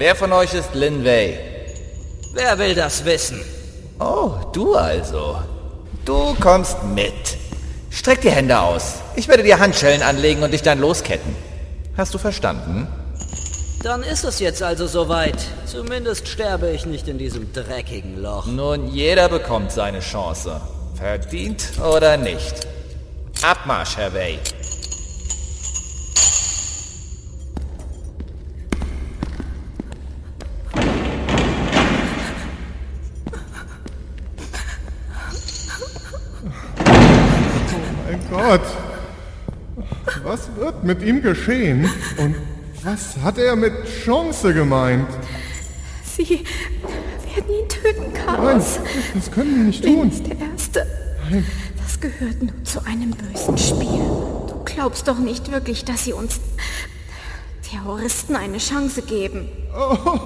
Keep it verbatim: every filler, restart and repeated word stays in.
Wer von euch ist Lin Wei? Wer will das wissen? Oh, du also. Du kommst mit. Streck die Hände aus. Ich werde dir Handschellen anlegen und dich dann losketten. Hast du verstanden? Dann ist es jetzt also soweit. Zumindest sterbe ich nicht in diesem dreckigen Loch. Nun, jeder bekommt seine Chance. Verdient oder nicht. Abmarsch, Herr Wei. Mein Gott, was wird mit ihm geschehen? Und was hat er mit Chance gemeint? Sie werden ihn töten, Nein, Chaos. das können wir nicht Lin tun. ist der Erste. Nein. Das gehört nur zu einem bösen Spiel. Du glaubst doch nicht wirklich, dass sie uns Terroristen eine Chance geben. Oh.